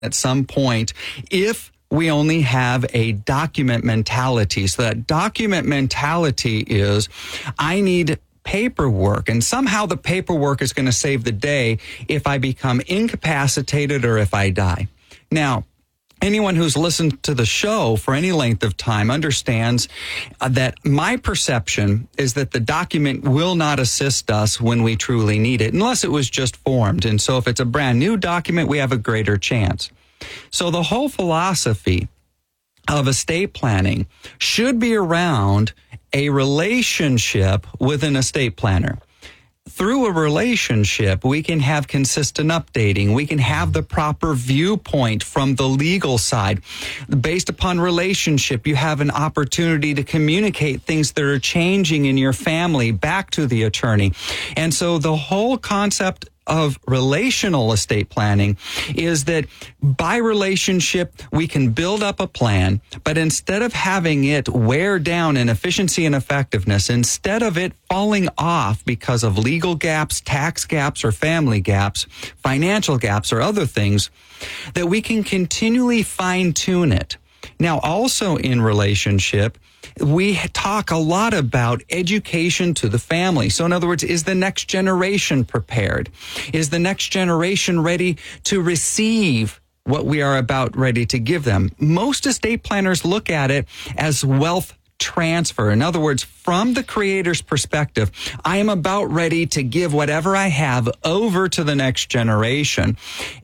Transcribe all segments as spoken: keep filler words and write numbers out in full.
at some point if we only have a document mentality. So that document mentality is, I need paperwork, and somehow the paperwork is going to save the day if I become incapacitated or if I die. Now, anyone who's listened to the show for any length of time understands uh, that my perception is that the document will not assist us when we truly need it, unless it was just formed. And so if it's a brand new document, we have a greater chance. So the whole philosophy of estate planning should be around a relationship with an estate planner. Through a relationship, we can have consistent updating. We can have the proper viewpoint from the legal side. Based upon relationship, you have an opportunity to communicate things that are changing in your family back to the attorney. And so the whole concept of relational estate planning is that by relationship, we can build up a plan, but instead of having it wear down in efficiency and effectiveness, instead of it falling off because of legal gaps, tax gaps, or family gaps, financial gaps, or other things, that we can continually fine-tune it. Now, also in relationship, we talk a lot about education to the family. So in other words, is the next generation prepared? Is the next generation ready to receive what we are about ready to give them? Most estate planners look at it as wealth transfer. In other words, from the creator's perspective, I am about ready to give whatever I have over to the next generation,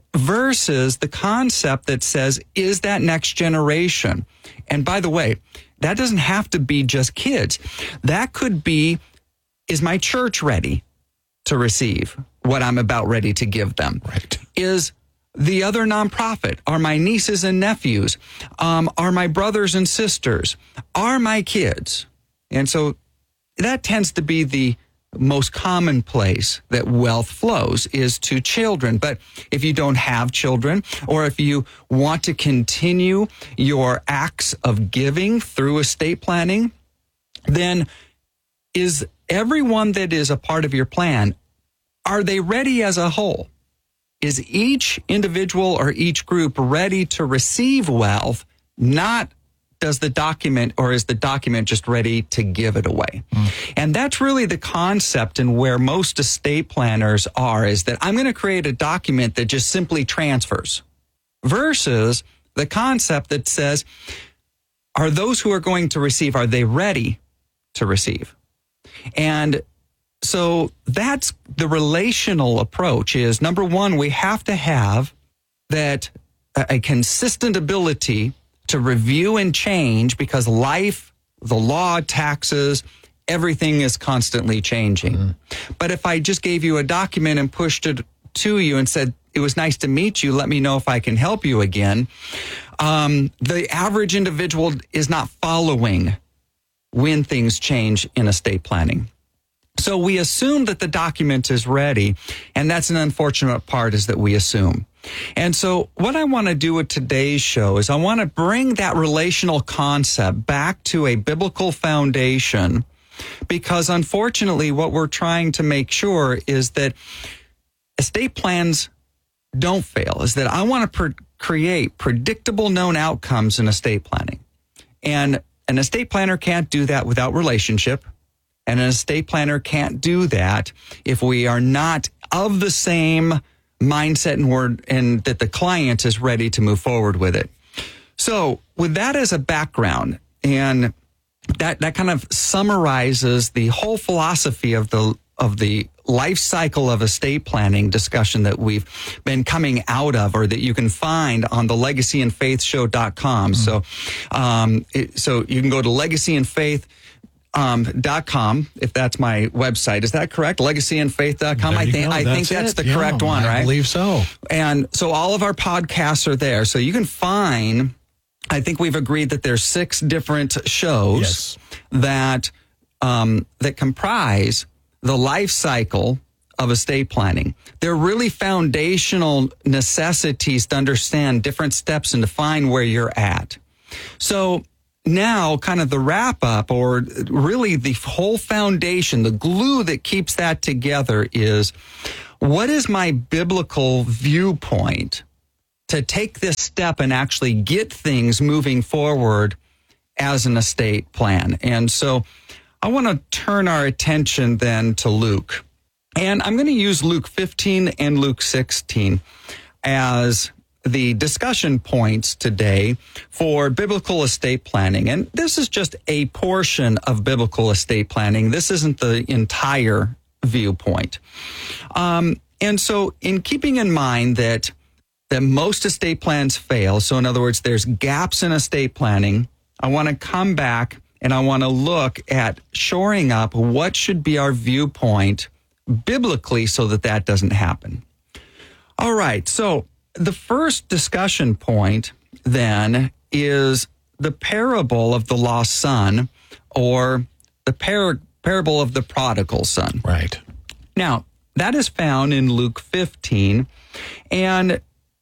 versus the concept that says, is that next generation? And by the way, that doesn't have to be just kids. That could be, is my church ready to receive what I'm about ready to give them? Right. Is the other nonprofit, are my nieces and nephews, um, are my brothers and sisters, are my kids? And so that tends to be the most common place that wealth flows, is to children. But if you don't have children, or if you want to continue your acts of giving through estate planning, then is everyone that is a part of your plan, are they ready as a whole? Is each individual or each group ready to receive wealth, not does the document, or is the document just ready to give it away? Mm. And that's really the concept, and where most estate planners are, is that I'm going to create a document that just simply transfers, versus the concept that says, are those who are going to receive, are they ready to receive? And so that's the relational approach. Is number one, we have to have that a consistent ability to review and change, because life, the law, taxes, everything is constantly changing. Mm-hmm. But if I just gave you a document and pushed it to you and said, it was nice to meet you, let me know if I can help you again, um, the average individual is not following when things change in estate planning. So we assume that the document is ready, and that's an unfortunate part, is that we assume. And so what I want to do with today's show is I want to bring that relational concept back to a biblical foundation, because unfortunately what we're trying to make sure is that estate plans don't fail, is that I want to pre- create predictable known outcomes in estate planning. And an estate planner can't do that without relationship. And an estate planner can't do that if we are not of the same mindset and word, and that the client is ready to move forward with it. So with that as a background, and that, that kind of summarizes the whole philosophy of the of the life cycle of estate planning discussion that we've been coming out of, or that you can find on the legacy and faith show dot com. Mm-hmm. So, um, it, so you can go to legacy and faith Um, dot com, if that's my website. Is that correct? legacy and faith dot com. I think, I think that's the correct one, right? I believe so. And so all of our podcasts are there. So you can find, I think we've agreed that there's six different shows yes. that, um, that comprise the life cycle of estate planning. They're really foundational necessities to understand different steps and to find where you're at. So now, kind of the wrap up, or really the whole foundation, the glue that keeps that together, is what is my biblical viewpoint to take this step and actually get things moving forward as an estate plan. And so I want to turn our attention then to Luke. And I'm going to use Luke fifteen and Luke sixteen as the discussion points today for biblical estate planning. And this is just a portion of biblical estate planning. This isn't the entire viewpoint. Um, and so in keeping in mind that that most estate plans fail, so in other words, there's gaps in estate planning, I want to come back and I want to look at shoring up what should be our viewpoint biblically so that that doesn't happen. All right, so the first discussion point then is the parable of the lost son, or the par- parable of the prodigal son. Right. Now, that is found in Luke fifteen, and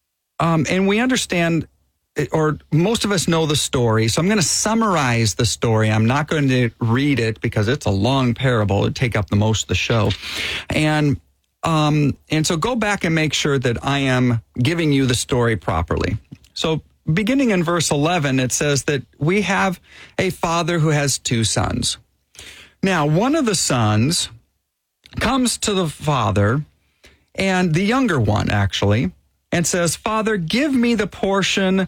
um, and we understand, or most of us know the story, so I'm going to summarize the story. I'm not going to read it because it's a long parable. It would take up the most of the show. And Um, and so go back and make sure that I am giving you the story properly. So beginning in verse eleven, it says that we have a father who has two sons. Now, one of the sons comes to the father, and the younger one actually, and says, "Father, give me the portion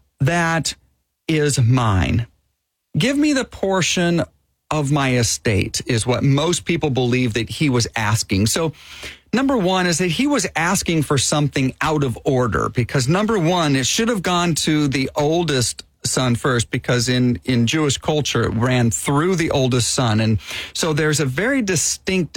that is mine. Give me the portion of my estate," is what most people believe that he was asking. So number one is that he was asking for something out of order, because number one, it should have gone to the oldest son first, because in, in Jewish culture, it ran through the oldest son. And so there's a very distinct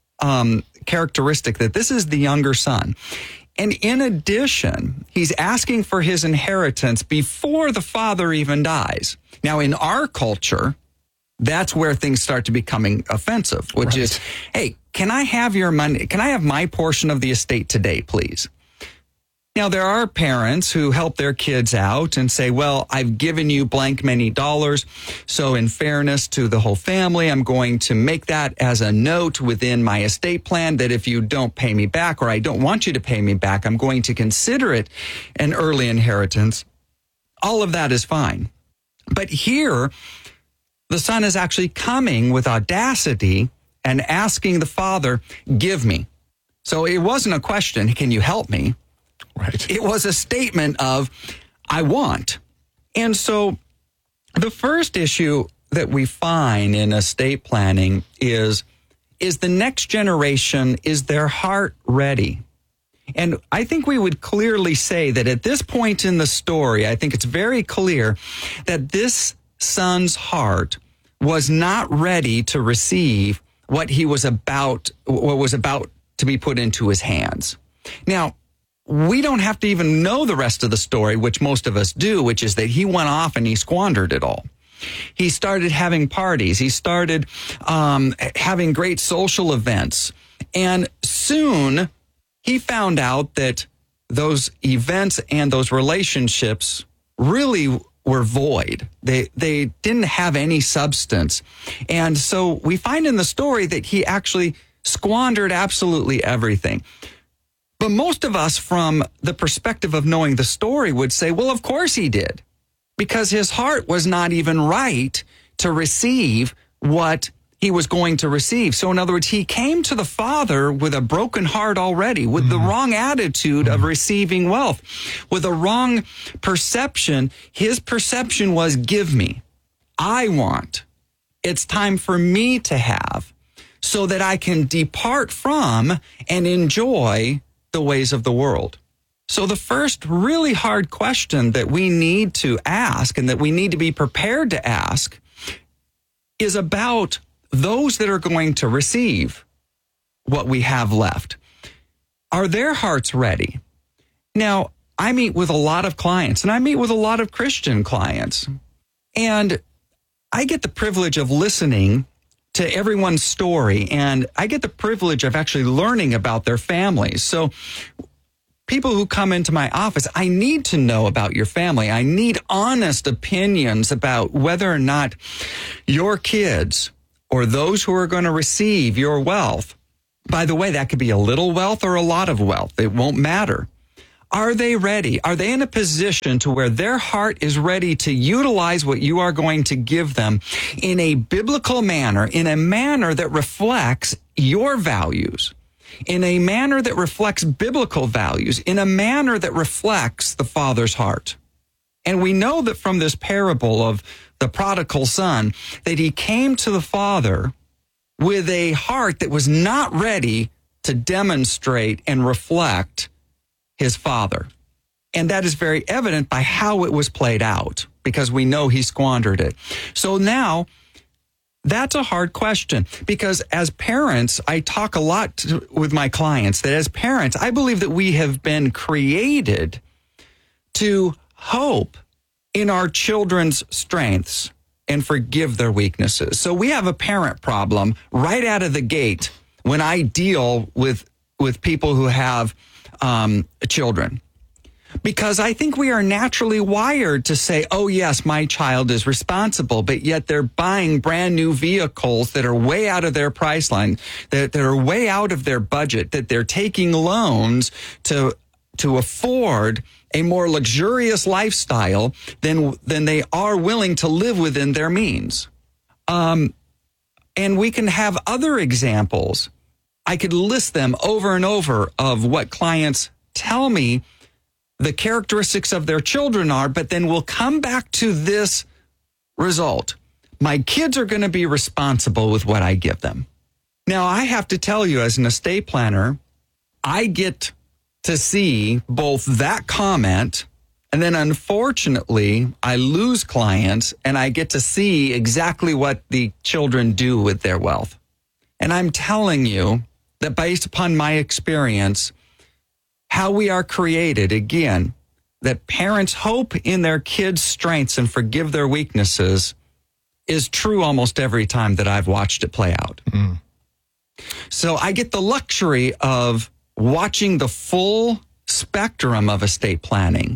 um, characteristic that this is the younger son. And in addition, he's asking for his inheritance before the father even dies. Now, in our culture, that's where things start to becoming offensive, which Right. is, hey, can I have your money? Can I have my portion of the estate today, please? Now, there are parents who help their kids out and say, well, I've given you blank many dollars, so in fairness to the whole family, I'm going to make that as a note within my estate plan that if you don't pay me back, or I don't want you to pay me back, I'm going to consider it an early inheritance. All of that is fine. But here, the son is actually coming with audacity and asking the father, give me. So it wasn't a question, can you help me? Right. It was a statement of, I want. And so the first issue that we find in estate planning is, is the next generation, is their heart ready? And I think we would clearly say that at this point in the story, I think it's very clear that this son's heart was not ready to receive what he was about, what was about to be put into his hands. Now, we don't have to even know the rest of the story, which most of us do, which is that he went off and he squandered it all. He started having parties. He started um, having great social events. And soon he found out that those events and those relationships really were void. They they didn't have any substance. And so we find in the story that he actually squandered absolutely everything. But most of us, from the perspective of knowing the story, would say, well, of course he did, because his heart was not even right to receive what he was going to receive. So in other words, he came to the father with a broken heart already, with mm. the wrong attitude mm. of receiving wealth, with a wrong perception. His perception was, give me. I want. It's time for me to have, so that I can depart from and enjoy the ways of the world. So the first really hard question that we need to ask, and that we need to be prepared to ask, is about those that are going to receive what we have left. Are their hearts ready? Now, I meet with a lot of clients, and I meet with a lot of Christian clients, and I get the privilege of listening to everyone's story, and I get the privilege of actually learning about their families. So people who come into my office, I need to know about your family. I need honest opinions about whether or not your kids or those who are going to receive your wealth, by the way, that could be a little wealth or a lot of wealth, it won't matter, Are they ready? Are they in a position to where their heart is ready to utilize what you are going to give them in a biblical manner, in a manner that reflects your values, in a manner that reflects biblical values, in a manner that reflects the Father's heart? And we know that from this parable of the prodigal son, that he came to the Father with a heart that was not ready to demonstrate and reflect his Father. And that is very evident by how it was played out, because we know he squandered it. So now, that's a hard question, because as parents, I talk a lot to, with my clients, that as parents, I believe that we have been created to hope in our children's strengths and forgive their weaknesses. So we have a parent problem right out of the gate when I deal with with people who have um, children. Because I think we are naturally wired to say, oh, yes, my child is responsible, but yet they're buying brand new vehicles that are way out of their price line, that, that are way out of their budget, that they're taking loans to to afford a more luxurious lifestyle than than they are willing to live within their means. Um, and we can have other examples. I could list them over and over of what clients tell me the characteristics of their children are, but then we'll come back to this result. My kids are going to be responsible with what I give them. Now, I have to tell you, as an estate planner, I get to see both that comment, and then unfortunately, I lose clients, and I get to see exactly what the children do with their wealth. And I'm telling you that based upon my experience, how we are created, again, that parents hope in their kids' strengths and forgive their weaknesses is true almost every time that I've watched it play out. Mm. So I get the luxury of watching the full spectrum of estate planning.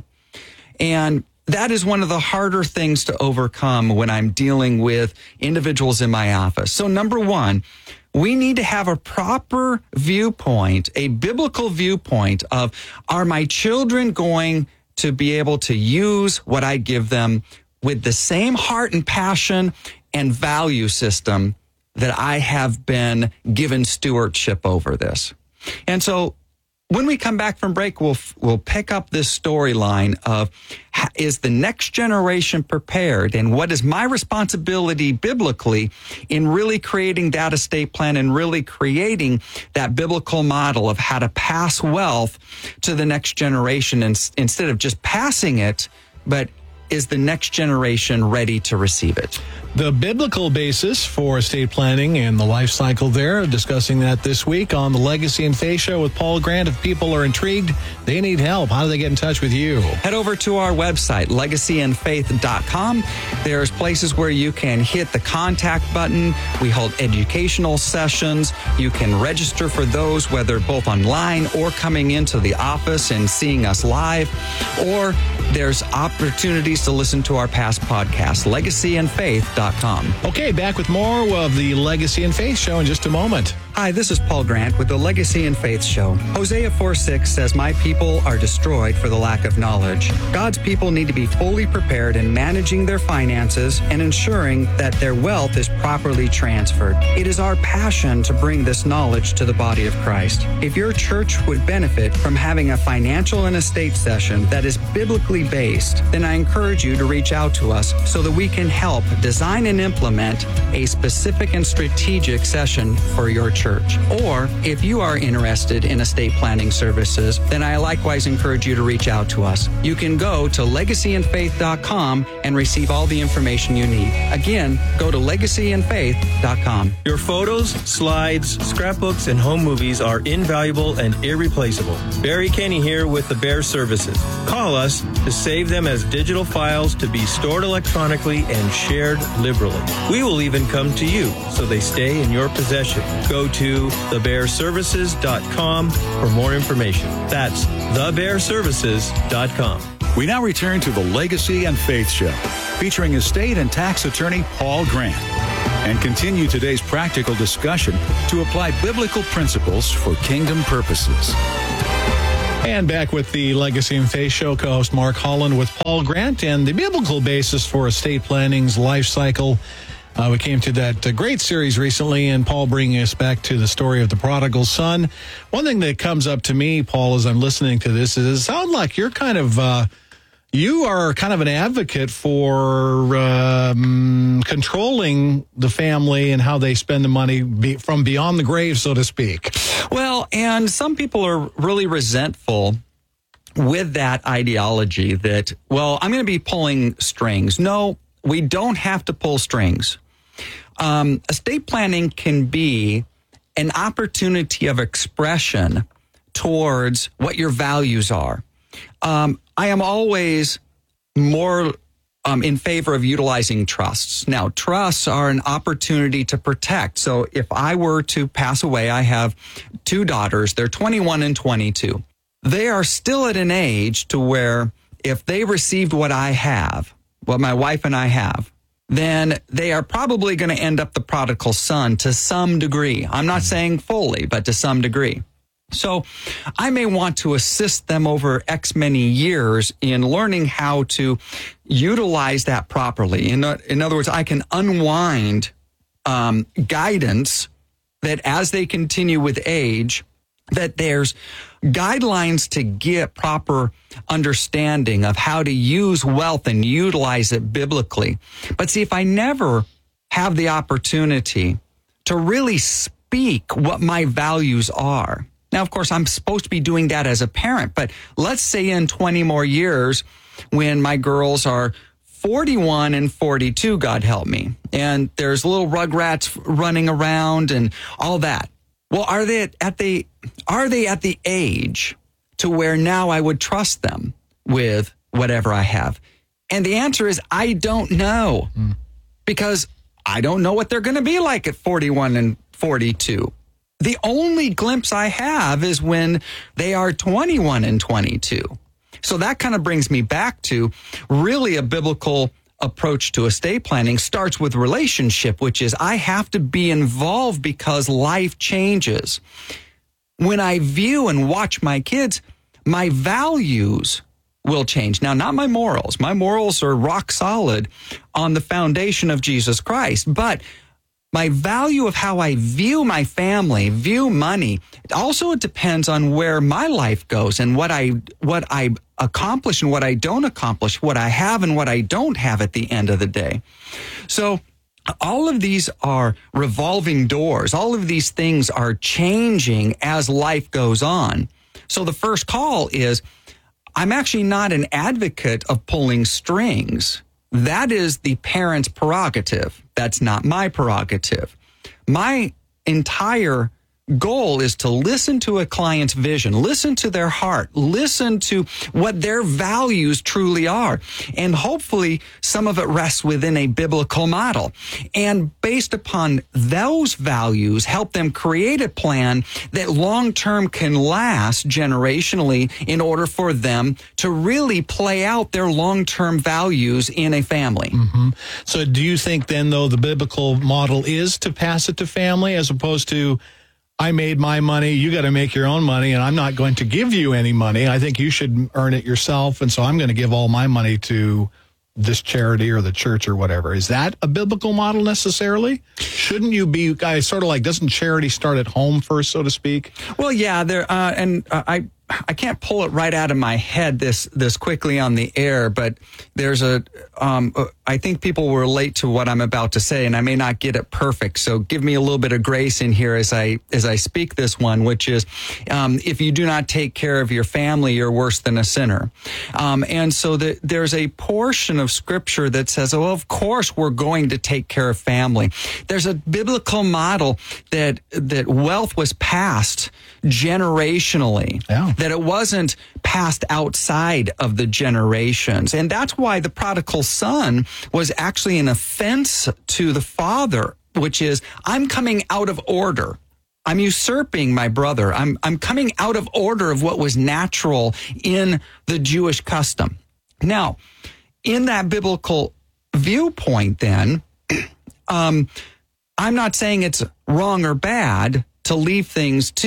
And that is one of the harder things to overcome when I'm dealing with individuals in my office. So number one, we need to have a proper viewpoint, a biblical viewpoint of, are my children going to be able to use what I give them with the same heart and passion and value system that I have been given stewardship over this? And so when we come back from break, we'll we'll pick up this storyline of, is the next generation prepared, and what is my responsibility biblically in really creating that estate plan and really creating that biblical model of how to pass wealth to the next generation, and instead of just passing it, but is the next generation ready to receive it? The biblical basis for estate planning and the life cycle there, discussing that this week on the Legacy and Faith Show with Paul Grant. If people are intrigued, they need help, how do they get in touch with you? Head over to our website, legacy and faith dot com. There's places where you can hit the contact button. We hold educational sessions. You can register for those, whether both online or coming into the office and seeing us live, or there's opportunities to listen to our past podcasts, legacy and faith dot com. Okay, back with more of the Legacy and Faith Show in just a moment. Hi, this is Paul Grant with the Legacy and Faith Show. Hosea four six says, my people are destroyed for the lack of knowledge. God's people need to be fully prepared in managing their finances and ensuring that their wealth is properly transferred. It is our passion to bring this knowledge to the body of Christ. If your church would benefit from having a financial and estate session that is biblically based, then I encourage you to reach out to us so that we can help design and implement a specific and strategic session for your church. Or if you are interested in estate planning services, then I likewise encourage you to reach out to us. You can go to legacy and faith dot com and receive all the information you need. Again, go to legacy and faith dot com. Your photos, slides, scrapbooks, and home movies are invaluable and irreplaceable. Barry Kenny here with the Bear Services. Call us to save them as digital files to be stored electronically and shared liberally. We will even come to you so they stay in your possession. Go to the bear services dot com for more information. That's the bear services dot com. We now return to the Legacy and Faith Show, featuring estate and tax attorney Paul Grant, and continue today's practical discussion to apply biblical principles for kingdom purposes. And back with the Legacy and Faith Show, co-host Mark Holland with Paul Grant and the biblical basis for estate planning's life cycle. Uh, we came to that uh, great series recently, and Paul bringing us back to the story of the prodigal son. One thing that comes up to me, Paul, as I'm listening to this, is it sounds like you're kind of, uh, you are kind of an advocate for um, controlling the family and how they spend the money be, from beyond the grave, so to speak. Well, and some people are really resentful with that ideology that, well, I'm going to be pulling strings. No, we don't have to pull strings. Um, estate planning can be an opportunity of expression towards what your values are. Um, I am always more um, in favor of utilizing trusts. Now, trusts are an opportunity to protect. So if I were to pass away, I have two daughters. They're twenty-one and twenty-two. They are still at an age to where if they received what I have, what my wife and I have, then they are probably going to end up the prodigal son to some degree. I'm not saying fully, but to some degree. So I may want to assist them over X many years in learning how to utilize that properly. In, in other words, I can unwind um, guidance that as they continue with age, that there's guidelines to get proper understanding of how to use wealth and utilize it biblically. But see, if I never have the opportunity to really speak what my values are, now, of course, I'm supposed to be doing that as a parent, but let's say in twenty more years when my girls are forty-one and forty-two, God help me, and there's little rugrats running around and all that. Well, are they at the are they at the age to where now I would trust them with whatever I have? And the answer is I don't know, mm. because I don't know what they're going to be like at forty-one and forty-two. The only glimpse I have is when they are twenty-one and twenty-two. So that kind of brings me back to really a biblical approach to estate planning starts with relationship, which is I have to be involved because life changes. When I view and watch my kids, my values will change. Now, not my morals. My morals are rock solid on the foundation of Jesus Christ, but my value of how I view my family, view money, also it depends on where my life goes and what I what I accomplish and what I don't accomplish, what I have and what I don't have at the end of the day. So all of these are revolving doors. All of these things are changing as life goes on. So the first call is, I'm actually not an advocate of pulling strings. That is the parent's prerogative. That's not my prerogative. My entire goal is to listen to a client's vision, listen to their heart, listen to what their values truly are. And hopefully some of it rests within a biblical model. And based upon those values, help them create a plan that long-term can last generationally in order for them to really play out their long-term values in a family. Mm-hmm. So do you think then, though, the biblical model is to pass it to family as opposed to I made my money, you got to make your own money, and I'm not going to give you any money. I think you should earn it yourself, and so I'm going to give all my money to this charity or the church or whatever. Is that a biblical model necessarily? Shouldn't you be, guys, sort of like, doesn't charity start at home first, so to speak? Well, yeah, there, uh, and uh, I I can't pull it right out of my head this this quickly on the air, but there's a, um, I think people will relate to what I'm about to say, and I may not get it perfect, so give me a little bit of grace in here as I as I speak this one, which is, um, if you do not take care of your family, you're worse than a sinner. Um, and so the, there's a portion of Scripture that says, oh, of course we're going to take care of family. There's a biblical model that that wealth was passed generationally. Yeah. That it wasn't passed outside of the generations. And that's why the prodigal son was actually an offense to the father, which is, I'm coming out of order. I'm usurping my brother. I'm, I'm coming out of order of what was natural in the Jewish custom. Now, in that biblical viewpoint, then, um, I'm not saying it's wrong or bad to leave things to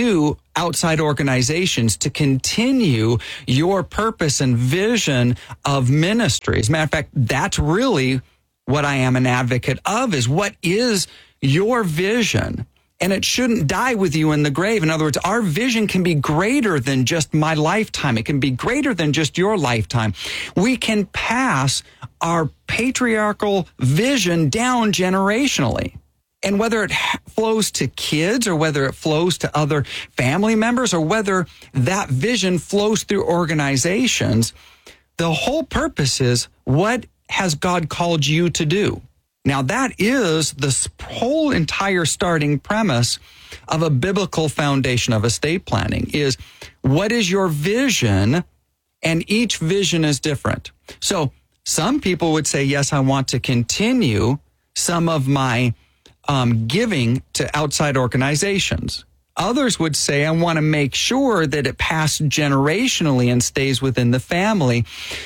outside organizations to continue your purpose and vision of ministry. As a matter of fact, that's really what I am an advocate of, is what is your vision? And it shouldn't die with you in the grave. In other words, our vision can be greater than just my lifetime. It can be greater than just your lifetime. We can pass our patriarchal vision down generationally. And whether it flows to kids or whether it flows to other family members or whether that vision flows through organizations, the whole purpose is, what has God called you to do? Now, that is the whole entire starting premise of a biblical foundation of estate planning, is what is your vision? And each vision is different. So some people would say, yes, I want to continue some of my um, giving to outside organizations. Others would say, I want to make sure that it passed generationally and stays within the family.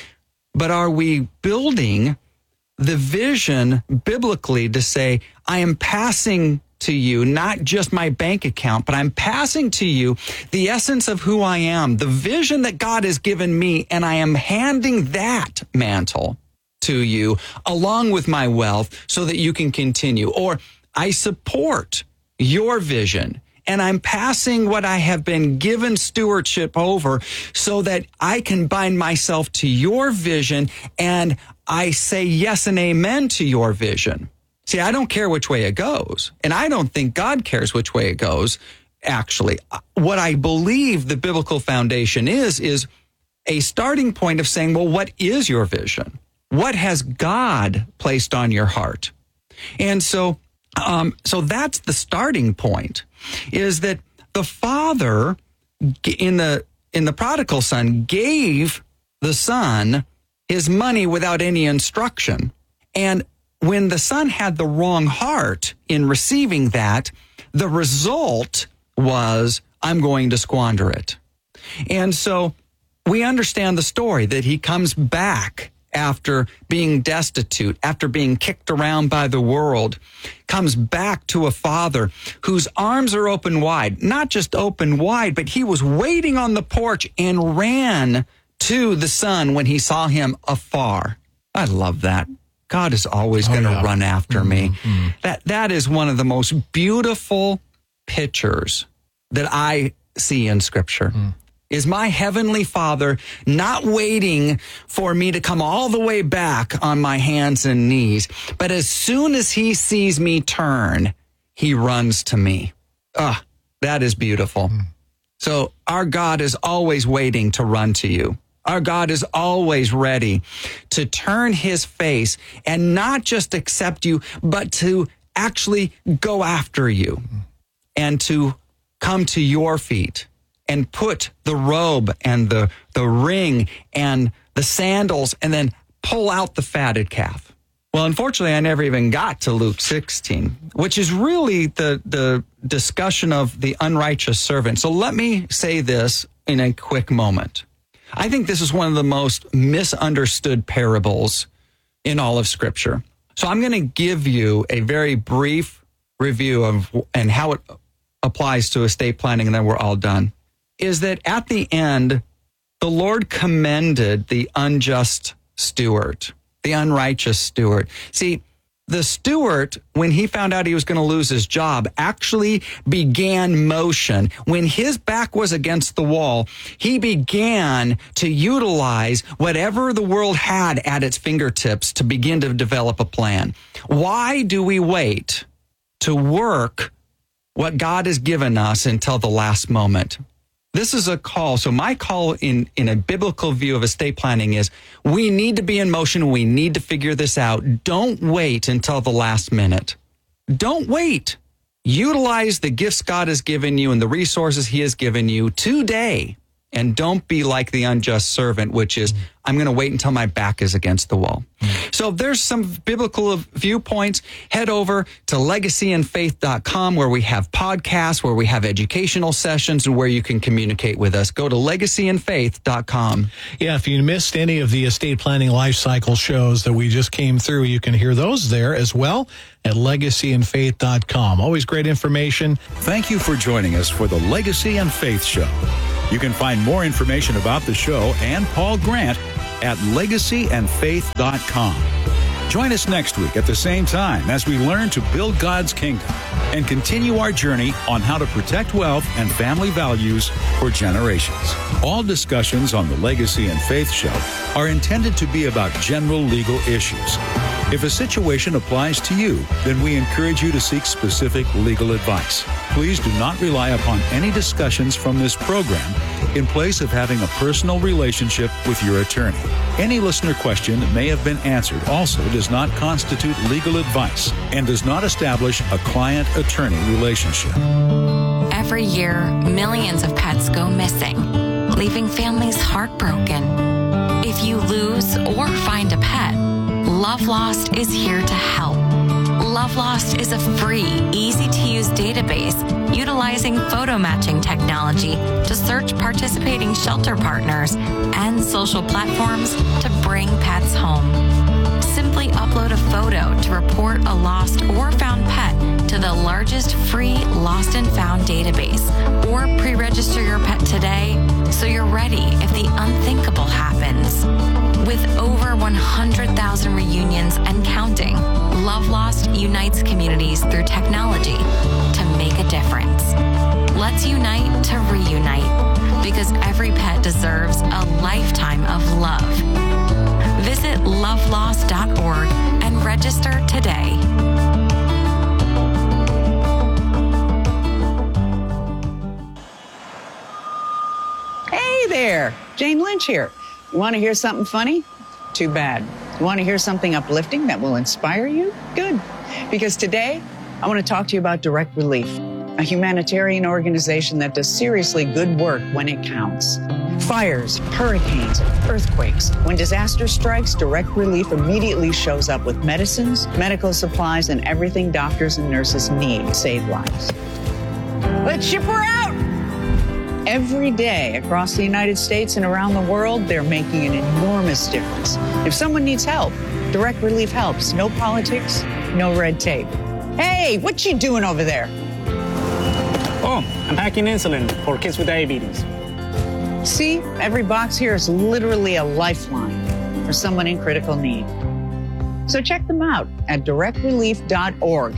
But are we building the vision biblically to say, I am passing to you not just my bank account, but I'm passing to you the essence of who I am, the vision that God has given me, and I am handing that mantle to you along with my wealth so that you can continue. Or I support your vision and I'm passing what I have been given stewardship over so that I can bind myself to your vision, and I say yes and amen to your vision. See, I don't care which way it goes, and I don't think God cares which way it goes, actually. What I believe the biblical foundation is, is a starting point of saying, well, what is your vision? What has God placed on your heart? And so, um, so that's the starting point, is that the father in the, in the prodigal son gave the son his money without any instruction. And when the son had the wrong heart in receiving that, the result was, I'm going to squander it. And so we understand the story that he comes back after being destitute, after being kicked around by the world, comes back to a father whose arms are open wide, not just open wide, but he was waiting on the porch and ran to the son when he saw him afar. I love that. God is always oh, going to yeah. run after mm-hmm. me. Mm-hmm. That that is one of the most beautiful pictures that I see in Scripture. Mm. Is my heavenly Father not waiting for me to come all the way back on my hands and knees, but as soon as he sees me turn, he runs to me. Ah, that is beautiful. Mm. So our God is always waiting to run to you. Our God is always ready to turn his face and not just accept you, but to actually go after you and to come to your feet and put the robe and the, the ring and the sandals and then pull out the fatted calf. Well, unfortunately, I never even got to Luke sixteen, which is really the, the discussion of the unrighteous servant. So let me say this in a quick moment. I think this is one of the most misunderstood parables in all of Scripture. So I'm going to give you a very brief review of and how it applies to estate planning, and then we're all done. Is that at the end, the Lord commended the unjust steward, the unrighteous steward. See, the steward, when he found out he was going to lose his job, actually began motion. When his back was against the wall, he began to utilize whatever the world had at its fingertips to begin to develop a plan. Why do we wait to work what God has given us until the last moment? This is a call. So my call in, in a biblical view of estate planning is we need to be in motion. We need to figure this out. Don't wait until the last minute. Don't wait. Utilize the gifts God has given you and the resources he has given you today. And don't be like the unjust servant, which is, I'm going to wait until my back is against the wall. So if there's some biblical viewpoints, head over to legacy and faith dot com where we have podcasts, where we have educational sessions, and where you can communicate with us. Go to legacy and faith dot com. Yeah, if you missed any of the estate planning life cycle shows that we just came through, you can hear those there as well at legacy and faith dot com. Always great information. Thank you for joining us for the Legacy and Faith Show. You can find more information about the show and Paul Grant at legacy and faith dot com. Join us next week at the same time as we learn to build God's kingdom and continue our journey on how to protect wealth and family values for generations. All discussions on the Legacy and Faith Show are intended to be about general legal issues. If a situation applies to you, then we encourage you to seek specific legal advice. Please do not rely upon any discussions from this program in place of having a personal relationship with your attorney. Any listener question that may have been answered also does not constitute legal advice and does not establish a client-attorney relationship. Every year, millions of pets go missing, leaving families heartbroken. If you lose or find a pet, Love Lost is here to help. Love Lost is a free, easy-to-use database utilizing photo matching technology to search participating shelter partners and social platforms to bring pets home. Simply upload a photo to report a lost or found pet to the largest free lost and found database, or pre-register your pet today so you're ready if the unthinkable happens. With over one hundred thousand reunions and counting, Love Lost unites communities through technology to make a difference. Let's unite to reunite, because every pet deserves a lifetime of love. Visit love lost dot org and register today. Hey there, Jane Lynch here. You want to hear something funny? Too bad. You want to hear something uplifting that will inspire you? Good. Because today, I want to talk to you about Direct Relief, a humanitarian organization that does seriously good work when it counts. Fires, hurricanes, earthquakes. When disaster strikes, Direct Relief immediately shows up with medicines, medical supplies, and everything doctors and nurses need to save lives. Let's ship her out! Every day across the United States and around the world, they're making an enormous difference. If someone needs help, Direct Relief helps. No politics, no red tape. Hey, what you doing over there? Oh, I'm packing insulin for kids with diabetes. See, every box here is literally a lifeline for someone in critical need. So check them out at direct relief dot org.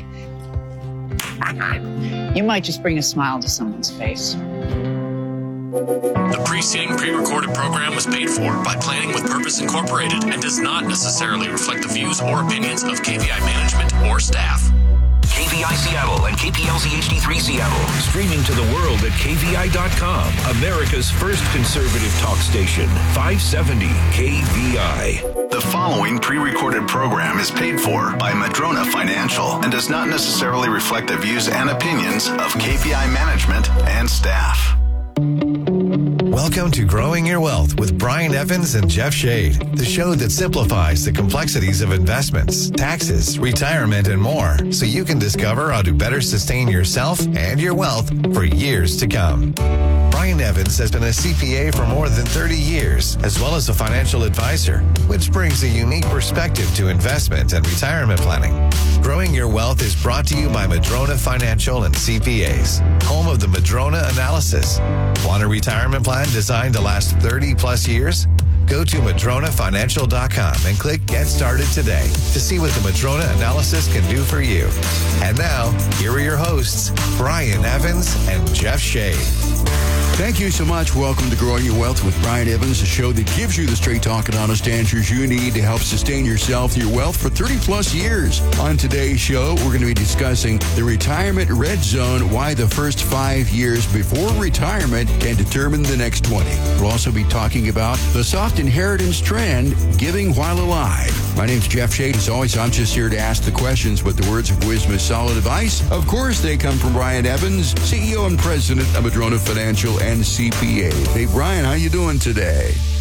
You might just bring a smile to someone's face. The preceding pre-recorded program was paid for by Planning with Purpose Incorporated and does not necessarily reflect the views or opinions of K V I management or staff. K V I Seattle and K P L Z H D three Seattle. Streaming to the world at K V I dot com. America's first conservative talk station. five seventy K V I. The following pre-recorded program is paid for by Madrona Financial and does not necessarily reflect the views and opinions of K V I management and staff. Welcome to Growing Your Wealth with Brian Evans and Jeff Shade, the show that simplifies the complexities of investments, taxes, retirement, and more, so you can discover how to better sustain yourself and your wealth for years to come. Brian Evans has been a C P A for more than thirty years, as well as a financial advisor, which brings a unique perspective to investment and retirement planning. Growing Your Wealth is brought to you by Madrona Financial and C P As, home of the Madrona Analysis. Want a retirement plan designed to last thirty plus years? Go to madrona financial dot com and click Get Started today to see what the Madrona Analysis can do for you. And now, here are your hosts, Brian Evans and Jeff Shade. Thank you so much. Welcome to Growing Your Wealth with Brian Evans, a show that gives you the straight talk and honest answers you need to help sustain yourself and your wealth for thirty plus years. On today's show, we're going to be discussing the retirement red zone, why the first five years before retirement can determine the next twenty. We'll also be talking about the soft inheritance trend, giving while alive. My name's Jeff Shade. As always, I'm just here to ask the questions, but the words of wisdom is solid advice. Of course, they come from Brian Evans, C E O and President of Madrona Financial and C P A. Hey, Brian, how you doing today?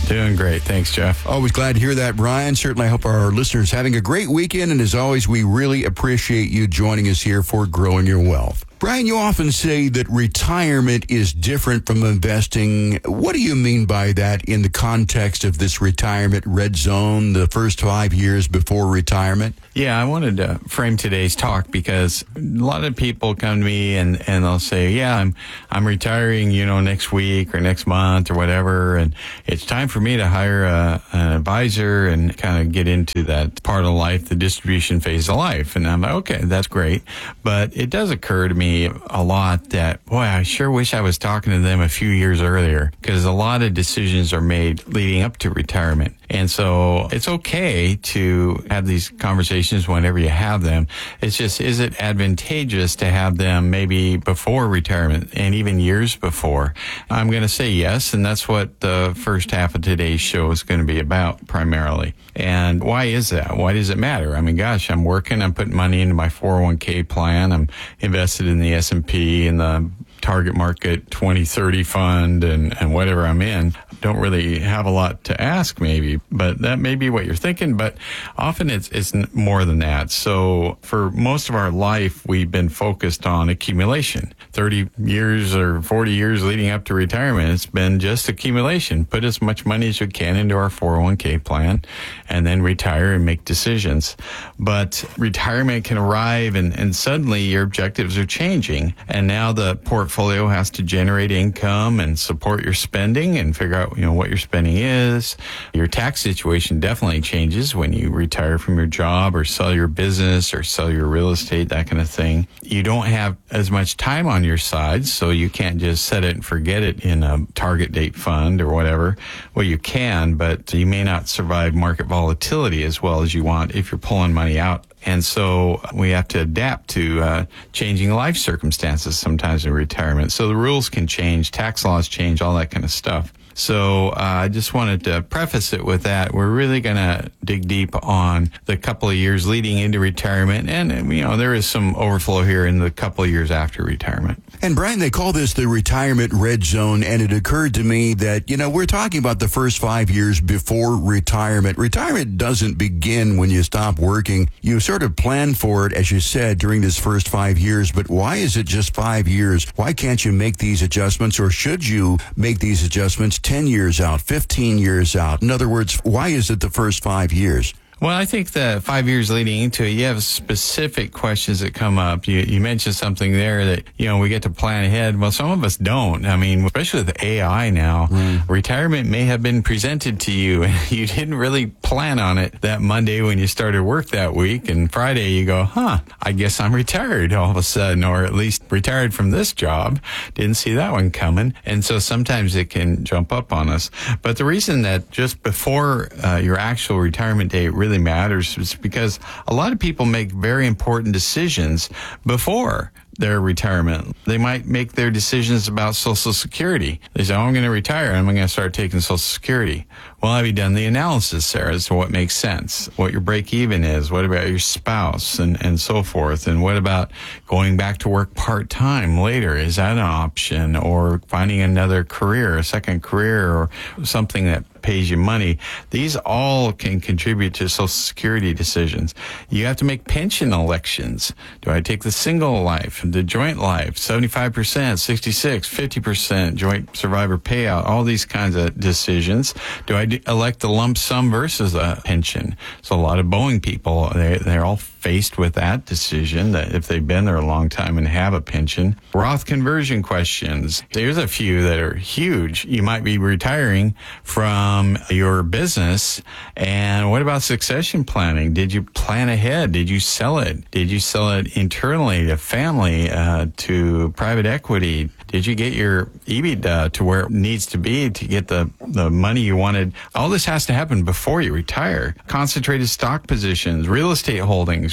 Doing great. Thanks, Jeff. Always glad to hear that, Brian. Certainly I hope our listeners having a great weekend. And as always, we really appreciate you joining us here for Growing Your Wealth. Brian, you often say that retirement is different from investing. What do you mean by that in the context of this retirement red zone, the first five years before retirement? Yeah, I wanted to frame today's talk because a lot of people come to me and, and they'll say, yeah, I'm I'm retiring, you know, next week or next month or whatever, and it's time for me to hire a, an advisor and kind of get into that part of life, the distribution phase of life. And I'm like, okay, that's great. But it does occur to me a lot that, boy, I sure wish I was talking to them a few years earlier, because a lot of decisions are made leading up to retirement. And so it's okay to have these conversations whenever you have them. It's just, is it advantageous to have them maybe before retirement and even years before? I'm going to say yes, and that's what the first half of today's show is going to be about primarily. And why is that? Why does it matter? I mean, gosh, I'm working, I'm putting money into my four oh one k plan, I'm invested in the S and P and the target market twenty thirty fund and, and whatever I'm in. Don't really have a lot to ask maybe, but that may be what you're thinking, but often it's, it's more than that. So for most of our life, we've been focused on accumulation. thirty years or forty years leading up to retirement, it's been just accumulation. Put as much money as you can into our four oh one k plan and then retire and make decisions. But retirement can arrive and, and suddenly your objectives are changing. And now the portfolio has to generate income and support your spending and figure out, you know, what your spending is. Your tax situation definitely changes when you retire from your job or sell your business or sell your real estate, that kind of thing. You don't have as much time on your side, so you can't just set it and forget it in a target date fund or whatever. Well, you can, but you may not survive market volatility as well as you want if you're pulling money out. And so we have to adapt to uh, changing life circumstances sometimes in retirement. So the rules can change, tax laws change, all that kind of stuff. So uh, I just wanted to preface it with that. We're really going to dig deep on the couple of years leading into retirement. And, you know, there is some overflow here in the couple of years after retirement. And Brian, they call this the retirement red zone. And it occurred to me that, you know, we're talking about the first five years before retirement. Retirement doesn't begin when you stop working. You sort of plan for it, as you said, during this first five years. But why is it just five years? Why can't you make these adjustments, or should you make these adjustments ten years out, fifteen years out? In other words, why is it the first five years? Well, I think the five years leading into it, you have specific questions that come up. You, you mentioned something there that, you know, we get to plan ahead. Well, some of us don't. I mean, especially with A I now, mm. retirement may have been presented to you and you didn't really plan on it that Monday when you started work that week. And Friday you go, huh, I guess I'm retired all of a sudden, or at least retired from this job. Didn't see that one coming. And so sometimes it can jump up on us. But the reason that just before uh, your actual retirement date really really matters is because a lot of people make very important decisions before their retirement. They might make their decisions about Social Security. They say, oh, I'm going to retire and I'm going to start taking Social Security. Well, have you done the analysis there as to what makes sense, what your break even is, what about your spouse, and, and so forth? And what about going back to work part-time later? Is that an option? Or finding another career, a second career, or something that pays you money? These all can contribute to Social Security decisions. You have to make pension elections. Do I take the single life, the joint life, seventy-five percent, sixty-six, fifty percent joint survivor payout, all these kinds of decisions. Do I elect a lump sum versus a pension? So a lot of Boeing people, they, they're all faced with that decision, that if they've been there a long time and have a pension. Roth conversion questions. There's a few that are huge. You might be retiring from your business, and what about succession planning? Did you plan ahead? Did you sell it? Did you sell it internally to family, uh, to private equity? Did you get your EBITDA to where it needs to be to get the, the money you wanted? All this has to happen before you retire. Concentrated stock positions, real estate holdings,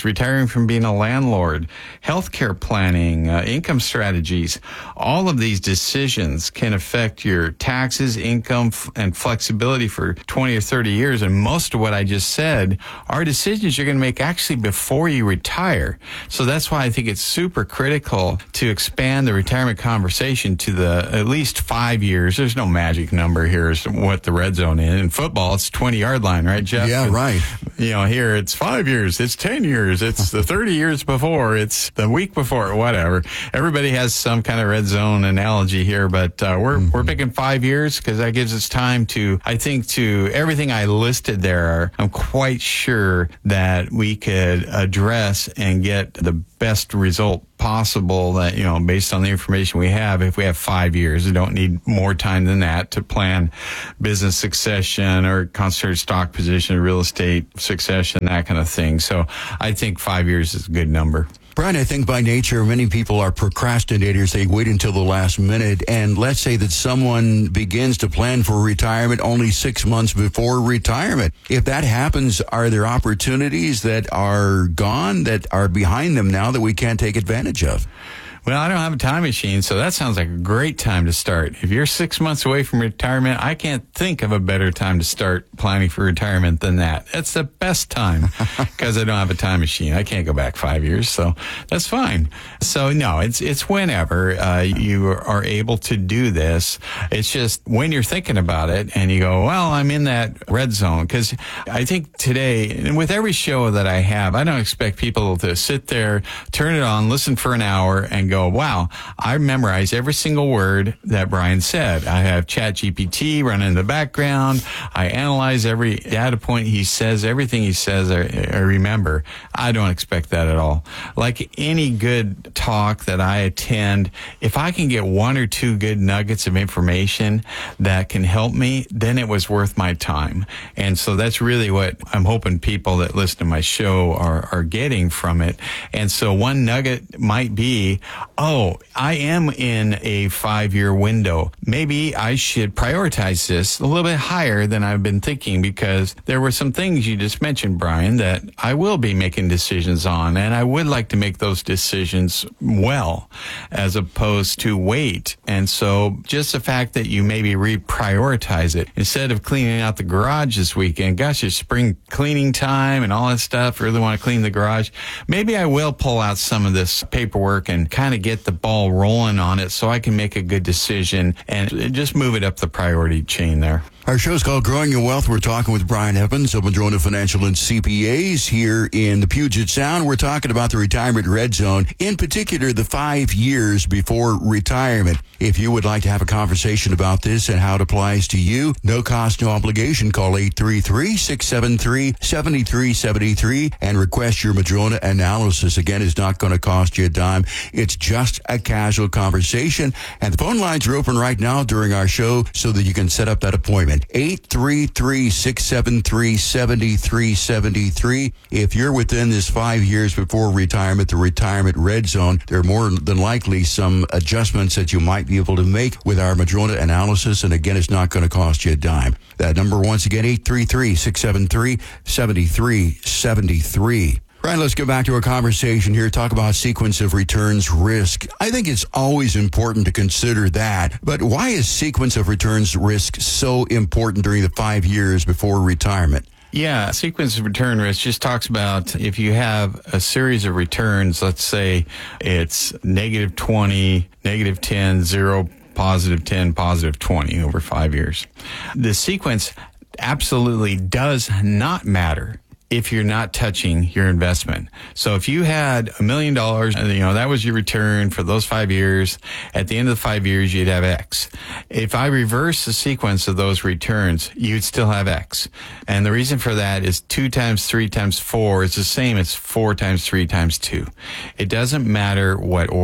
things, retiring from being a landlord, healthcare planning, uh, income strategies. All of these decisions can affect your taxes, income, f- and flexibility for twenty or thirty years. And most of what I just said are decisions you're going to make actually before you retire. So that's why I think it's super critical to expand the retirement conversation to the at least five years. There's no magic number here as to what the red zone is. In football, it's twenty yard line, right, Jeff? Yeah, right. You know, here it's five years, it's ten years, it's the thirty years before, it's the week before, whatever. Everybody has some kind of red zone analogy here, but uh, we're mm-hmm. we're picking five years because that gives us time to, I think, to everything I listed there. I'm quite sure that we could address and get the best result possible that, you know, based on the information we have, if we have five years, we don't need more time than that to plan business succession or concentrated stock position, real estate succession, that kind of thing. So I think five years is a good number. Brian, I think by nature, many people are procrastinators. They wait until the last minute. And let's say that someone begins to plan for retirement only six months before retirement. If that happens, are there opportunities that are gone, that are behind them now that we can't take advantage of? Well, I don't have a time machine, so that sounds like a great time to start. If you're six months away from retirement, I can't think of a better time to start planning for retirement than that. It's the best time because I don't have a time machine. I can't go back five years, so that's fine. So, no, it's it's whenever uh, you are able to do this. It's just when you're thinking about it and you go, well, I'm in that red zone. Because I think today, and with every show that I have, I don't expect people to sit there, turn it on, listen for an hour, and go, wow, I memorize every single word that Brian said. I have Chat G P T running in the background. I analyze every data point he says, everything he says, I, I remember. I don't expect that at all. Like any good talk that I attend, if I can get one or two good nuggets of information that can help me, then it was worth my time. And so that's really what I'm hoping people that listen to my show are, are getting from it. And so one nugget might be, oh, I am in a five-year window. Maybe I should prioritize this a little bit higher than I've been thinking, because there were some things you just mentioned, Brian, that I will be making decisions on, and I would like to make those decisions well as opposed to wait. And so just the fact that you maybe reprioritize it, instead of cleaning out the garage this weekend, gosh, it's spring cleaning time and all that stuff, really want to clean the garage, maybe I will pull out some of this paperwork and kind of get the ball rolling on it so I can make a good decision and just move it up the priority chain there. Our show is called Growing Your Wealth. We're talking with Brian Evans of Madrona Financial and C P As here in the Puget Sound. We're talking about the retirement red zone, in particular the five years before retirement. If you would like to have a conversation about this and how it applies to you, no cost, no obligation, call eight three three, six seven three, seven three seven three and request your Madrona analysis. Again, it's not going to cost you a dime. It's just a casual conversation. And the phone lines are open right now during our show so that you can set up that appointment. eight three three, six seven three, seven three seven three. If you're within this five years before retirement, the retirement red zone, there are more than likely some adjustments that you might be able to make with our Madrona analysis. And again, it's not going to cost you a dime. That number, once again, eight three three, six seven three, seven three seven three. Brian, let's go back to our conversation here, talk about sequence of returns risk. I think it's always important to consider that, but why is sequence of returns risk so important during the five years before retirement? Yeah, sequence of return risk just talks about if you have a series of returns, let's say it's negative twenty, negative ten, zero, positive ten, positive twenty over five years. The sequence absolutely does not matter if you're not touching your investment. So if you had a million dollars, you know, that was your return for those five years. At the end of the five years, you'd have X. If I reverse the sequence of those returns, you'd still have X. And the reason for that is two times three times four is the same as four times three times two. It doesn't matter what order.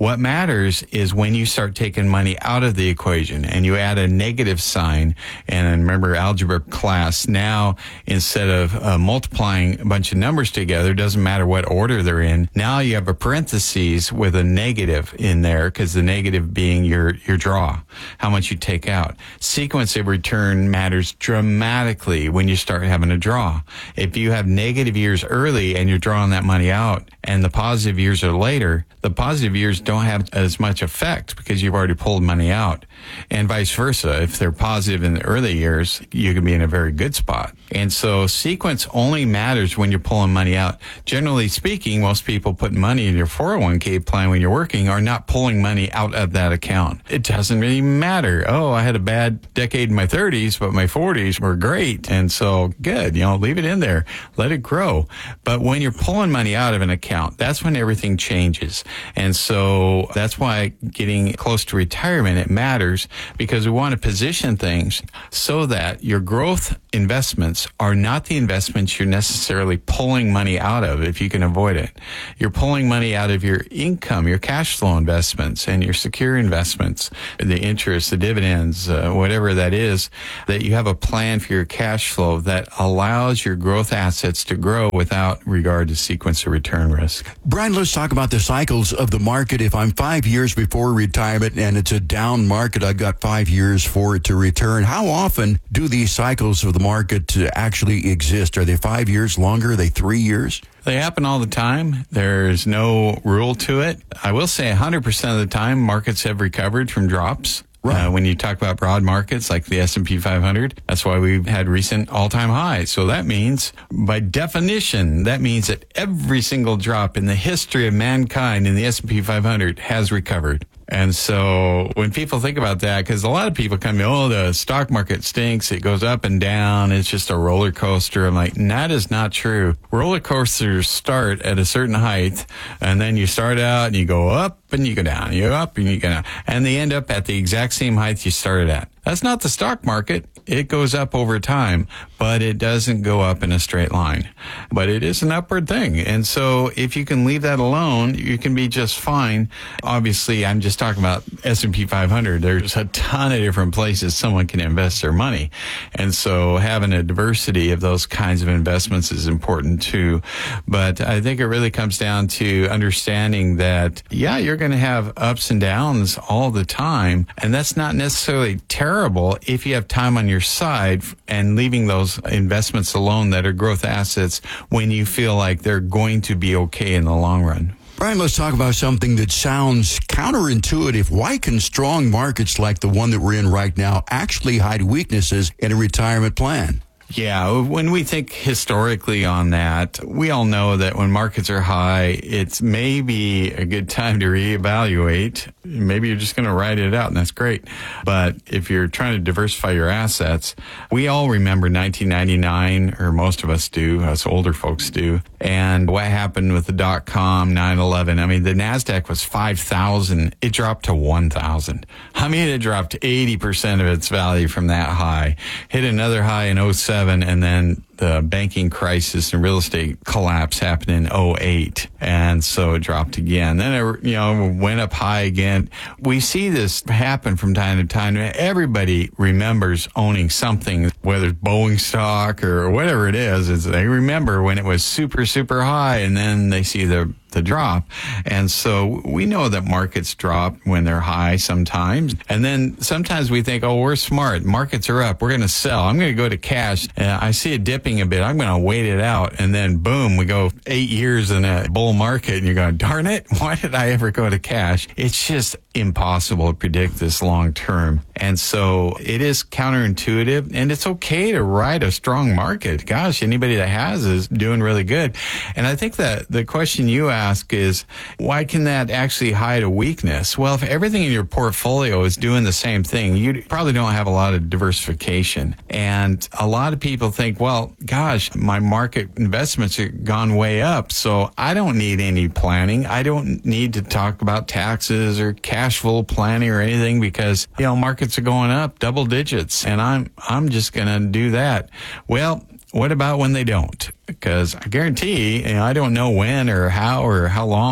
What matters is when you start taking money out of the equation and you add a negative sign. And remember, algebra class, now instead of uh, multiplying a bunch of numbers together, doesn't matter what order they're in, now you have a parentheses with a negative in there, because the negative being your, your draw, how much you take out. Sequence of return matters dramatically when you start having a draw. If you have negative years early and you're drawing that money out, and the positive years are later, the positive years don't have as much effect because you've already pulled money out. And vice versa. If they're positive in the early years, you can be in a very good spot. And so sequence only matters when you're pulling money out. Generally speaking, most people put money in your four oh one k plan when you're working are not pulling money out of that account. It doesn't really matter. Oh, I had a bad decade in my thirties, but my forties were great. And so good, you know, leave it in there. Let it grow. But when you're pulling money out of an account, that's when everything changes. And so that's why getting close to retirement, it matters, because we want to position things so that your growth investments are not the investments you're necessarily pulling money out of if you can avoid it. You're pulling money out of your income, your cash flow investments and your secure investments, the interest, the dividends, uh, whatever that is, that you have a plan for your cash flow that allows your growth assets to grow without regard to sequence of return risk. Brian, let's talk about the cycles of the market. If I'm five years before retirement and it's a down market, I've got five years for it to return. How often do these cycles of the market actually exist? Are they five years longer? Are they three years? They happen all the time. There's no rule to it. I will say one hundred percent of the time, markets have recovered from drops. Right. Uh, when you talk about broad markets like the S and P five hundred, that's why we've had recent all-time highs. So that means, by definition, that means that every single drop in the history of mankind in the S and P five hundred has recovered. And so when people think about that, because a lot of people come, oh, the stock market stinks. It goes up and down. It's just a roller coaster. I'm like, that is not true. Roller coasters start at a certain height, and then you start out and you go up and you go down. You go up and you go down. And they end up at the exact same height you started at. That's not the stock market. It goes up over time, but it doesn't go up in a straight line. But it is an upward thing. And so if you can leave that alone, you can be just fine. Obviously, I'm just talking about S and P five hundred. There's a ton of different places someone can invest their money. And so having a diversity of those kinds of investments is important too. But I think it really comes down to understanding that, yeah, you're going to have ups and downs all the time. And that's not necessarily terrible if you have time on your side and leaving those investments alone that are growth assets when you feel like they're going to be okay in the long run. Brian, let's talk about something that sounds counterintuitive. Why can strong markets like the one that we're in right now actually hide weaknesses in a retirement plan? Yeah, when we think historically on that, we all know that when markets are high, it's maybe a good time to reevaluate. Maybe you're just going to ride it out, and that's great. But if you're trying to diversify your assets, we all remember nineteen ninety-nine, or most of us do, us older folks do, and what happened with the dot-com, nine eleven. I mean, the NASDAQ was five thousand. It dropped to one thousand. I mean, it dropped eighty percent of its value from that high. Hit another high in oh seven. And then the banking crisis and real estate collapse happened in oh eight. And so it dropped again. Then it, you know, went up high again. We see this happen from time to time. Everybody remembers owning something, whether it's Boeing stock or whatever it is. Is they remember when it was super, super high, and then they see the the drop. And so we know that markets drop when they're high sometimes. And then sometimes we think, oh, we're smart. Markets are up. We're going to sell. I'm going to go to cash. Uh, I see it dipping a bit. I'm going to wait it out. And then boom, we go eight years in a bull market and you're going, darn it, why did I ever go to cash? It's just impossible to predict this long term. And so it is counterintuitive, and it's okay to ride a strong market. Gosh, anybody that has is doing really good. And I think that the question you ask is, why can that actually hide a weakness? Well, if everything in your portfolio is doing the same thing, you probably don't have a lot of diversification. And a lot of people think, well, gosh, my market investments have gone way up, so I don't need any planning. I don't need to talk about taxes or cash flow planning or anything, because, you know, markets are going up double digits, and I'm I'm just going to do that. Well, what about when they don't? Because I guarantee, you know, I don't know when or how or how long,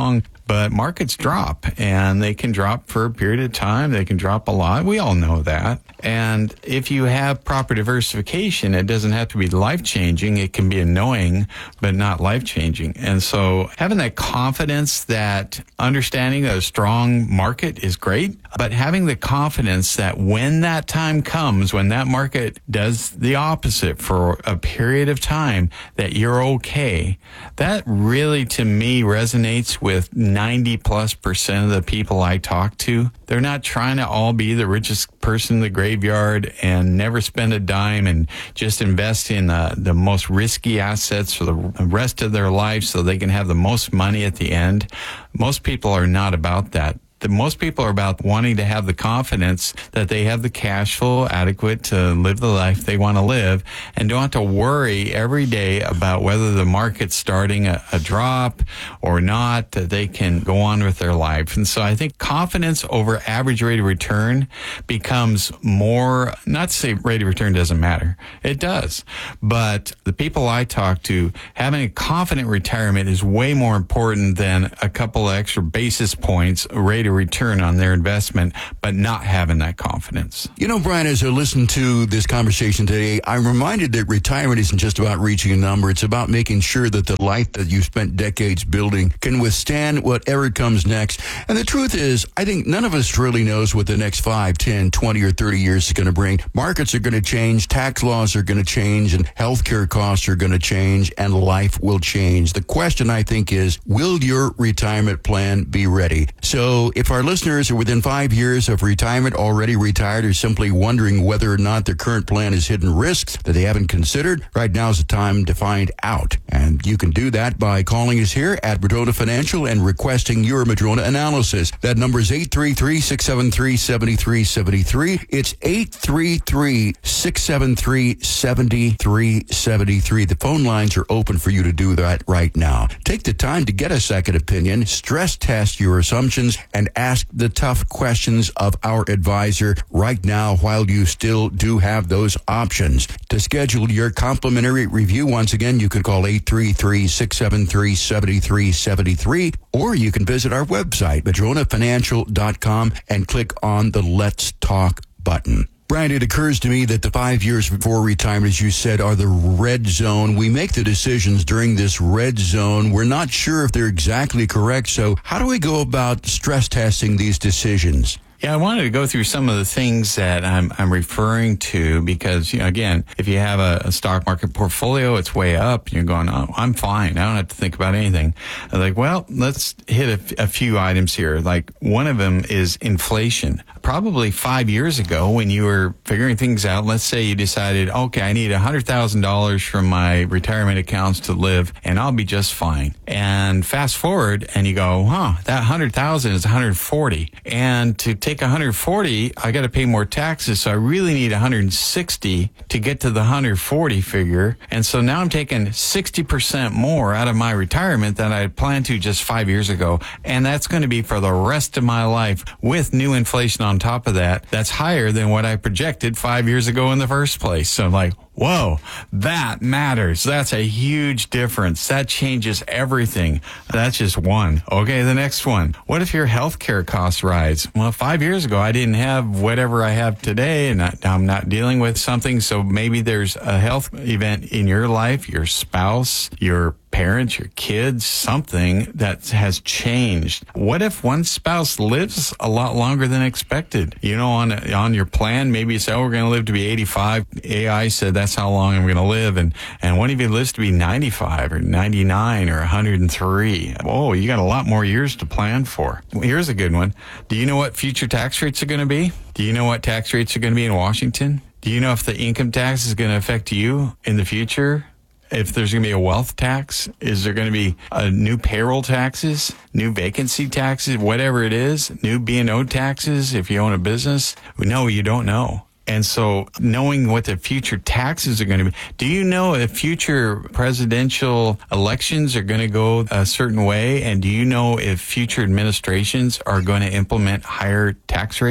but markets drop, and they can drop for a period of time. They can drop a lot. We all know that. And if you have proper diversification, it doesn't have to be life-changing. It can be annoying, but not life-changing. And so having that confidence, that understanding that a strong market is great, but having the confidence that when that time comes, when that market does the opposite for a period of time, that you're okay, that really, to me, resonates with ninety plus percent of the people I talk to. They're not trying to all be the richest person in the graveyard and never spend a dime and just invest in uh, the most risky assets for the rest of their life so they can have the most money at the end. Most people are not about that. The most people are about wanting to have the confidence that they have the cash flow adequate to live the life they want to live and don't have to worry every day about whether the market's starting a, a drop or not, that they can go on with their life. And so I think confidence over average rate of return becomes more, not to say rate of return doesn't matter. It does. But the people I talk to, having a confident retirement is way more important than a couple of extra basis points rate of return on their investment, but not having that confidence. You know, Brian, as I listen to this conversation today, I'm reminded that retirement isn't just about reaching a number. It's about making sure that the life that you spent decades building can withstand whatever comes next. And the truth is, I think none of us really knows what the next five, ten, twenty, or thirty years is going to bring. Markets are going to change, tax laws are going to change, and healthcare costs are going to change, and life will change. The question, I think, is, will your retirement plan be ready? So if our listeners are within five years of retirement, already retired, or simply wondering whether or not their current plan has hidden risks that they haven't considered, right now is the time to find out. And you can do that by calling us here at Madrona Financial and requesting your Madrona analysis. That number is eight three three, six seven three, seven three seven three. It's eight three three, six seven three, seven three seven three. The phone lines are open for you to do that right now. Take the time to get a second opinion, stress test your assumptions, and ask the tough questions of our advisor right now while you still do have those options. To schedule your complimentary review, once again, you can call eight three three, six seven three, seven three seven three, or you can visit our website, madrona financial dot com, and click on the Let's Talk button. Brian, it occurs to me that the five years before retirement, as you said, are the red zone. We make the decisions during this red zone. We're not sure if they're exactly correct. So how do we go about stress testing these decisions? Yeah, I wanted to go through some of the things that I'm I'm referring to because, you know, again, if you have a, a stock market portfolio, it's way up, and you're going, oh, I'm fine. I don't have to think about anything. I'm like, well, let's hit a, a few items here. Like, one of them is inflation. Probably five years ago when you were figuring things out, let's say you decided, okay, I need one hundred thousand dollars from my retirement accounts to live, and I'll be just fine. And fast forward, and you go, huh, that one hundred thousand is one hundred forty. And to take one hundred forty, I got to pay more taxes, so I really need one hundred sixty to get to the one hundred forty figure. And so now I'm taking sixty percent more out of my retirement than I had planned to just five years ago. And that's going to be for the rest of my life with new inflation on top of that. That's higher than what I projected five years ago in the first place. So I'm like, whoa, that matters. That's a huge difference. That changes everything. That's just one. Okay, the next one. What if your healthcare costs rise? Well, five years ago, I didn't have whatever I have today, and I'm not dealing with something. So maybe there's a health event in your life, your spouse, your parents, your kids, something that has changed. What if one spouse lives a lot longer than expected? You know, on on your plan, maybe you say, oh, we're going to live to be eighty-five. A I said that's how long I'm going to live. And, and what if you lives to be ninety-five or ninety-nine or one hundred three? Oh, you got a lot more years to plan for. Here's a good one. Do you know what future tax rates are going to be? Do you know what tax rates are going to be in Washington? Do you know if the income tax is going to affect you in the future? If there's going to be a wealth tax, is there going to be a new payroll taxes, new vacancy taxes, whatever it is, new B and O taxes if you own a business? No, you don't know. And so knowing what the future taxes are going to be, do you know if future presidential elections are going to go a certain way? And do you know if future administrations are going to implement higher tax rates?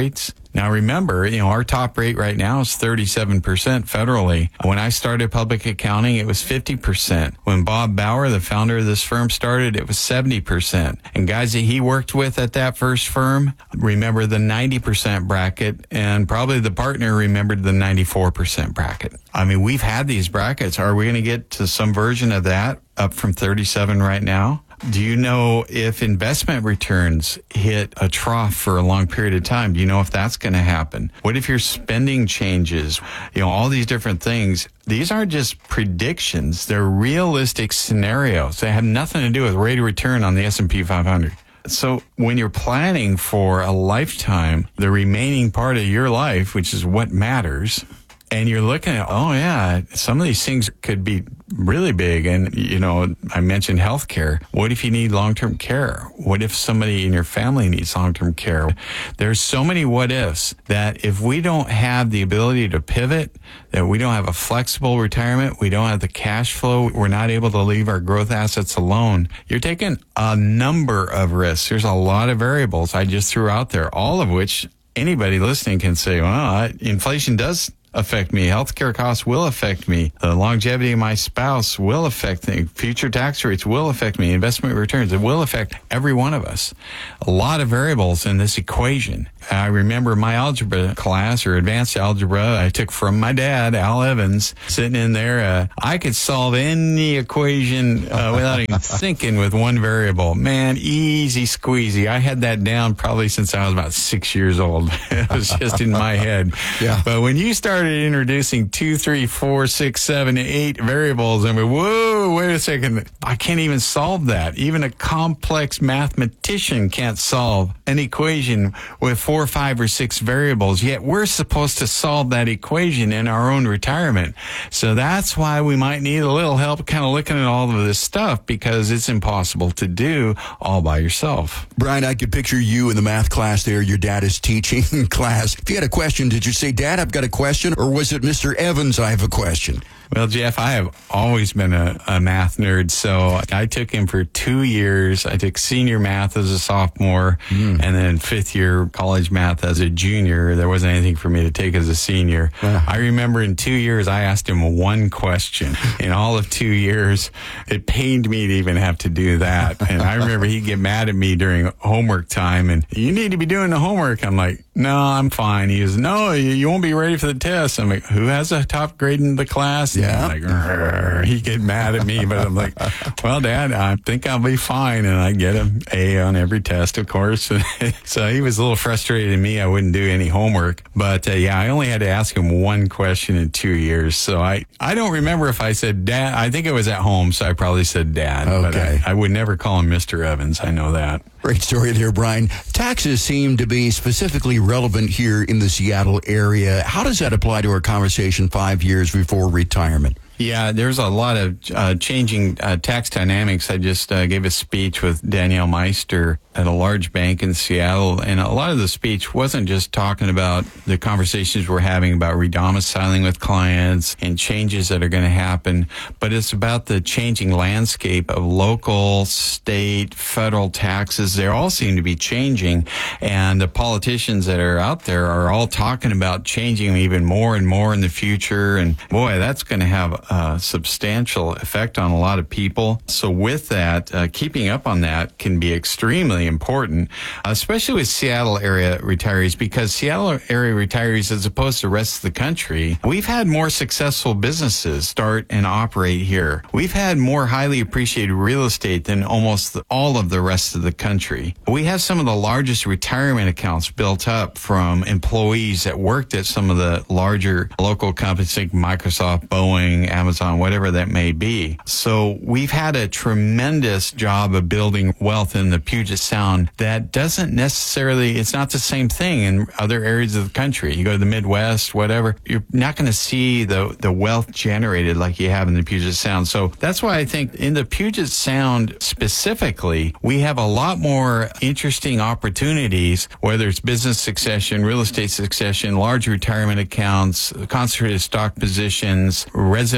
Now, remember, you know, our top rate right now is thirty-seven percent federally. When I started public accounting, it was fifty percent. When Bob Bauer, the founder of this firm, started, it was seventy percent. And guys that he worked with at that first firm remember the ninety percent bracket, and probably the partner remembered the ninety-four percent bracket. I mean, we've had these brackets. Are we going to get to some version of that, up from thirty-seven right now? Do you know if investment returns hit a trough for a long period of time? Do you know if that's going to happen? What if your spending changes? You know, all these different things. These aren't just predictions. They're realistic scenarios. They have nothing to do with rate of return on the S and P five hundred. So when you're planning for a lifetime, the remaining part of your life, which is what matters, and you're looking at, oh, yeah, some of these things could be really big. And, you know, I mentioned healthcare. What if you need long-term care? What if somebody in your family needs long-term care? There's so many what ifs that if we don't have the ability to pivot, that we don't have a flexible retirement, we don't have the cash flow, we're not able to leave our growth assets alone, you're taking a number of risks. There's a lot of variables I just threw out there, all of which anybody listening can say, well, inflation does affect me. Healthcare costs will affect me. The longevity of my spouse will affect me. Future tax rates will affect me. Investment returns, it will affect every one of us. A lot of variables in this equation. I remember my algebra class, or advanced algebra, I took from my dad, Al Evans, sitting in there. Uh, I could solve any equation uh, without even thinking with one variable. Man, easy squeezy. I had that down probably since I was about six years old. It was just in my head. Yeah. But when you start started introducing two, three, four, six, seven, eight variables, and we, whoa, wait a second, I can't even solve that. Even a complex mathematician can't solve an equation with four, five, or six variables, yet we're supposed to solve that equation in our own retirement. So that's why we might need a little help kind of looking at all of this stuff, because it's impossible to do all by yourself. Brian, I could picture you in the math class there. Your dad is teaching class. If you had a question, did you say, Dad, I've got a question? Or was it Mister Evans, I have a question? Well, Jeff, I have always been a, a math nerd, so I took him for two years. I took senior math as a sophomore, mm. and then fifth year college math as a junior. There wasn't anything for me to take as a senior. Uh. I remember in two years, I asked him one question. In all of two years, it pained me to even have to do that. And I remember he'd get mad at me during homework time, and you need to be doing the homework. I'm like, no, I'm fine. He goes, no, you, you won't be ready for the test. I'm like, who has a top grade in the class? Yeah. Like, he'd get mad at me, but I'm like, well, Dad, I think I'll be fine. And I get an A on every test, of course. So he was a little frustrated at me. I wouldn't do any homework. But uh, yeah, I only had to ask him one question in two years. So I, I don't remember if I said Dad. I think it was at home, so I probably said Dad. Okay. But I, I would never call him Mister Evans. I know that. Great story there, Brian. Taxes seem to be specifically relevant here in the Seattle area. How does that apply to our conversation five years before retirement? Yeah, there's a lot of uh, changing uh, tax dynamics. I just uh, gave a speech with Danielle Meister at a large bank in Seattle, and a lot of the speech wasn't just talking about the conversations we're having about redomiciling with clients and changes that are going to happen, but it's about the changing landscape of local, state, federal taxes. They all seem to be changing, and the politicians that are out there are all talking about changing even more and more in the future, and boy, that's going to have a substantial effect on a lot of people. So with that, uh, keeping up on that can be extremely important, especially with Seattle area retirees, because Seattle area retirees, as opposed to the rest of the country, we've had more successful businesses start and operate here. We've had more highly appreciated real estate than almost all of the rest of the country. We have some of the largest retirement accounts built up from employees that worked at some of the larger local companies, like Microsoft, Boeing, Amazon, whatever that may be. So we've had a tremendous job of building wealth in the Puget Sound that doesn't necessarily, it's not the same thing in other areas of the country. You go to the Midwest, whatever, you're not going to see the, the wealth generated like you have in the Puget Sound. So that's why I think in the Puget Sound specifically, we have a lot more interesting opportunities, whether it's business succession, real estate succession, large retirement accounts, concentrated stock positions, resident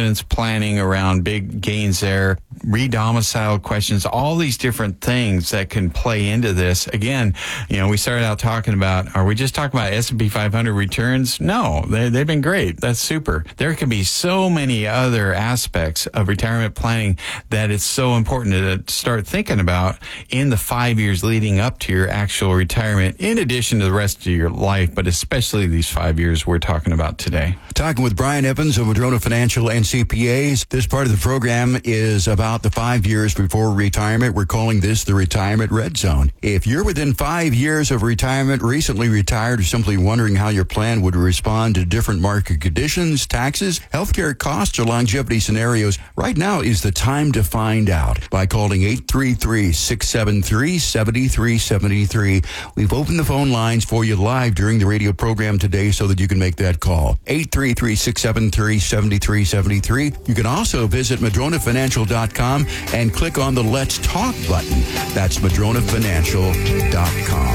residence planning around big gains there, redomicile questions, all these different things that can play into this. Again, you know, we started out talking about, are we just talking about S and P five hundred returns? No, they, they've been great. That's super. There can be so many other aspects of retirement planning that it's so important to start thinking about in the five years leading up to your actual retirement, in addition to the rest of your life, but especially these five years we're talking about today. Talking with Brian Evans of Madrona Financial and C P As. This part of the program is about the five years before retirement. We're calling this the Retirement Red Zone. If you're within five years of retirement, recently retired, or simply wondering how your plan would respond to different market conditions, taxes, healthcare costs, or longevity scenarios, right now is the time to find out by calling eight three three, six seven three, seven three seven three. We've opened the phone lines for you live during the radio program today so that you can make that call. eight three three, six seven three, seven three seven three. You can also visit madrona financial dot com and click on the Let's Talk button. That's madrona financial dot com.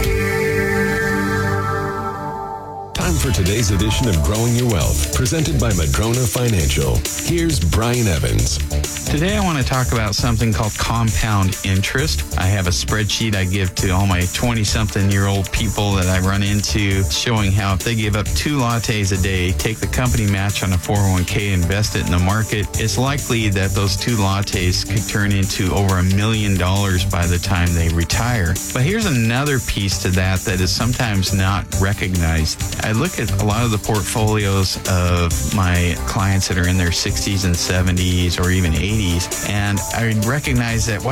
Time for today's edition of Growing Your Wealth, presented by Madrona Financial. Here's Brian Evans. Today I want to talk about something called compound interest. I have a spreadsheet I give to all my twenty-something-year-old people that I run into, showing how if they give up two lattes a day, take the company match on a four oh one k, invest it in the market, it's likely that those two lattes could turn into over a million dollars by the time they retire. But here's another piece to that that is sometimes not recognized. I look at a lot of the portfolios of my clients that are in their sixties and seventies or even eighties, and I recognize that, wow,